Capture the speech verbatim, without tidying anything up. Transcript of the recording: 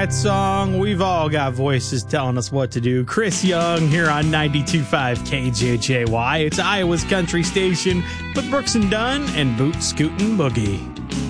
that song. We've all got voices telling us what to do. Chris Young here on ninety-two point five K J J Y. It's Iowa's country station with Brooks and Dunn and Boot Scootin' Boogie.